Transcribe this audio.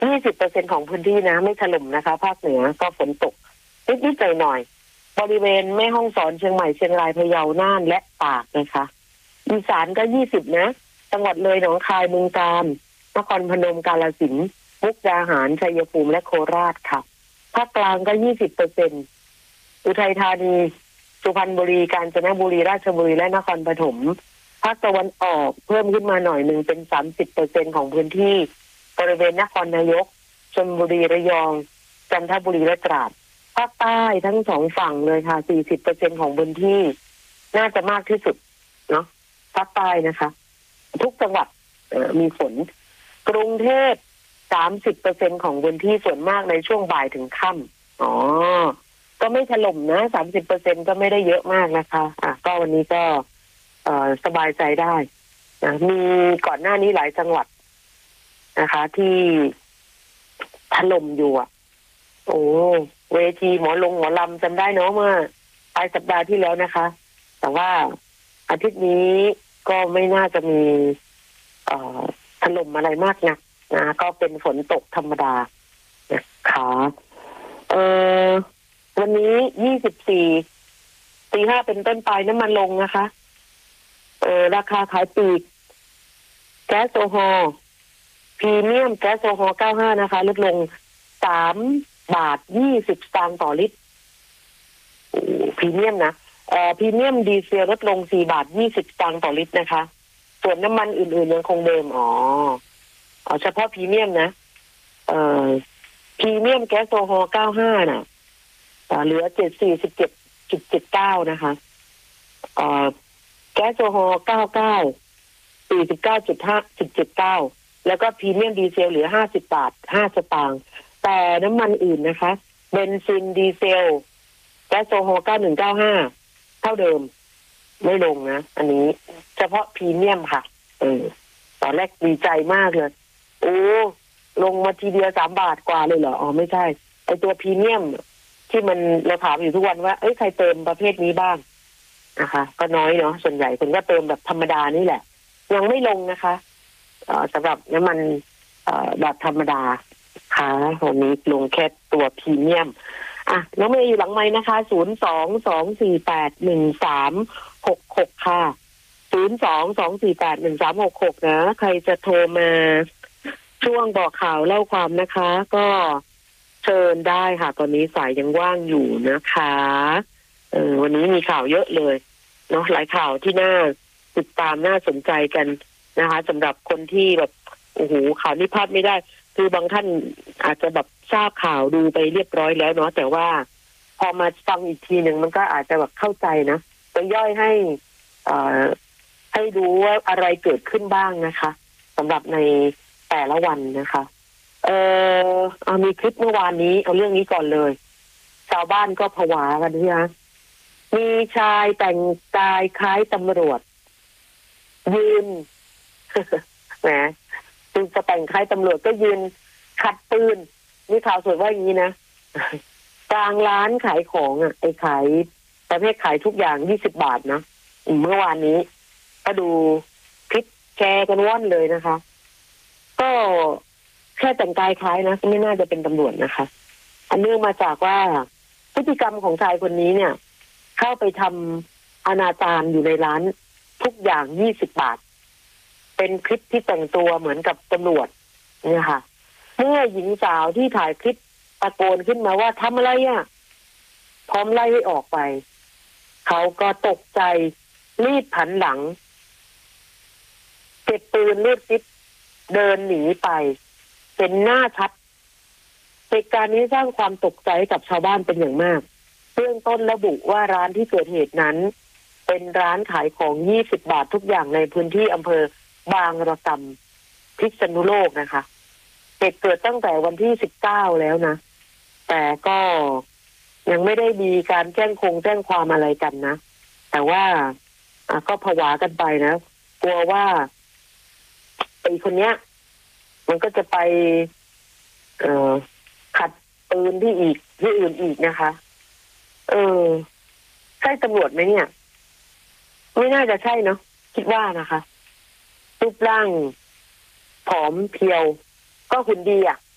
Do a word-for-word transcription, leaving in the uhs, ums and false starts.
ยี่สิบเปอร์เซ็นต์ของพื้นที่นะไม่ถล่มนะคะภาคเหนือก็ฝนตกนิดๆหน่อยๆบริเวณแม่ฮ่องสอนเชียงใหม่เชียงรายพะเยาน่านและตากนะคะอีสานก็ยี่สิบนะจังหวัดเลยหนองคายบึงกาฬนครพนมกาฬสินธุ์มุกดาหารชัยภูมิและโคราชค่ะภาคกลางก็ยี่สิบเปอร์เซ็นต์อุทัยธานีสุพรรณบุรีกาญจนบุรีราชบุรีและนครปฐมภาคตะวันออกเพิ่มขึ้นมาหน่อยหนึ่งเป็นสามสิบเปอร์เซ็นต์ของพื้นที่บริเวณนครนายกชลบุรีระยองจันทบุรีและตราดภาคใต้ทั้งสองฝั่งเลยค่ะสี่สิบเปอร์เซ็นต์ของพื้นที่น่าจะมากที่สุดเนาะภาคใต้นะคะทุกจังหวัดมีฝนกรุงเทพสามสิบเปอร์เซ็นต์ของพื้นที่ส่วนมากในช่วงบ่ายถึงค่ำอ๋อก็ไม่ถล่มนะสามสิบเปอร์เซ็นต์ก็ไม่ได้เยอะมากนะคะอ่ะก็วันนี้ก็เอ่อสบายใจได้นะมีก่อนหน้านี้หลายจังหวัดนะคะที่ถล่มอยู่อ่ะโอ้เวทีหมอลงหมอลำจำได้เนาะเมื่อปลายสัปดาห์ที่แล้วนะคะแต่ว่าอาทิตย์นี้ก็ไม่น่าจะมีเอ่อถล่มอะไรมากนักนะก็เป็นฝนตกธรรมดานะคะเอ่อวันนี้ยี่สิบสี่ตีห้าเป็นต้นไปน้ำมันลงนะคะเอ่อราคาขายปลีกแก๊สโซฮอล์พรีเมียมแก๊สโซฮอล์เก้าสิบห้านะคะลดลงสามบาทยี่สิบสตางค์ต่อลิตรพรีเมียมนะเอ่อพรีเมียมดีเซลลดลงสี่บาทยี่สิบสตางค์ต่อลิตรนะคะส่วนน้ำมันอื่นๆยังคงเดิมอ๋อเอาเฉพาะพรีเมียมนะเอ่อพรีเมียมแก๊สโซฮอล์เก้าสิบห้าน่ะเหลือเจ็ดสี่สิบเจ็ดจุดเจ็ดเก้านะคะเอ่อแก๊สโซฮอล์เก้าเก้าสี่สิบเก้าจุดห้าจุดเจ็ดเก้าแล้วก็พรีเมียมดีเซลเหลือห้าสิบบาทห้าสตางค์แต่น้ำมันอื่นนะคะเบนซินดีเซลแก๊สโซฮอล์เก้าหนึ่งเก้าห้าเท่าเดิมไม่ลงนะอันนี้เฉพาะพรีเมียมค่ะเออตอนแรกดีใจมากเลยโอ้ลงมาทีเดียวสามบาทกว่าเลยเหรออ๋อไม่ใช่ไอตัวพรีเมียมที่มันเราถามอยู่ทุกวันว่าเอ้ยใครเติมประเภทนี้บ้างนะคะก็น้อยเนาะส่วนใหญ่คนก็เติมแบบธรรมดานี่แหละยังไม่ลงนะคะเอ่อสำหรับน้ำมันเอ่อแบบธรรมดาค่ะวันนี้ลงแค่ตัวพรีเมียมอ่ะน้องเมย์อยู่หลังไมค์นะคะศูนย์สองสองสี่แปดหนึ่งสามหกหกค่ะศูนย์สองสองสี่แปดหนึ่งสามหกหกนะใครจะโทรมาช่วงบอกข่าวเล่าความนะคะก็เชิญได้ค่ะตอนนี้สายยังว่างอยู่นะคะเออวันนี้มีข่าวเยอะเลยเนาะหลายข่าวที่น่าติดตามน่าสนใจกันนะคะสำหรับคนที่แบบโอ้โหข่าวนี้พลาดไม่ได้คือบางท่านอาจจะแบบทราบข่าวดูไปเรียบร้อยแล้วเนาะแต่ว่าพอมาฟังอีกทีหนึ่งมันก็อาจจะแบบเข้าใจนะจะย่อยให้อ่าให้ดูว่าอะไรเกิดขึ้นบ้างนะคะสำหรับในแต่ละวันนะคะเอ่อเอามีคลิปเมื่อวานนี้เอาเรื่องนี้ก่อนเลยชาวบ้านก็ผวากันนะคะมีชายแต่งกายคล้ายตำรวจยืน แหมคือจะแต่งคล้ายตำรวจก็ยืนขัดปืนนี่ข่าวสดว่าอย่างนี้นะ กลางร้านขายของอ่ะไอ้ขายประเภทขายทุกอย่างยี่สิบบาทนะเมื่อวานนี้ก็ดูคลิปแชร์กันว่อนเลยนะคะก็แค่แต่งกายคล้ายนะไม่น่าจะเป็นตำรวจนะคะอันเนื่องมาจากว่าพฤติกรรมของชายคนนี้เนี่ยเข้าไปทำอนาจารอยู่ในร้านทุกอย่างยี่สิบบาทเป็นคลิปที่แต่งตัวเหมือนกับตำรวจเนี่ยค่ะเมื่อหญิงสาวที่ถ่ายคลิปตะโกนขึ้นมาว่าทำอะไรอ่ะพร้อมไล่ให้ออกไปเขาก็ตกใจรีบผันหลังเก็บปืนเลือดซิปเดินหนีไปเป็นหน้าชัดเหตุการณ์นี้สร้างความตกใจกับชาวบ้านเป็นอย่างมากเบื้องต้นระบุว่าร้านที่เกิดเหตุนั้นเป็นร้านขายของยี่สิบบาททุกอย่างในพื้นที่อำเภอบางระกำพิษณุโลกนะคะเหตุเกิดตั้งแต่วันที่สิบเก้าแล้วนะแต่ก็ยังไม่ได้มีการแจ้งคงแจ้งความอะไรกันนะแต่ว่าก็ผวากันไปนะกลัวว่าไอ้คนเนี้ยมันก็จะไปเอ่อขัดปืนที่อีกที่อื่นอีกนะคะเออใช่ตำรวจไหมเนี่ยไม่น่าจะใช่เนาะคิดว่านะคะรูปร่างผอมเพรียวก็หุ่นดีอ่ะ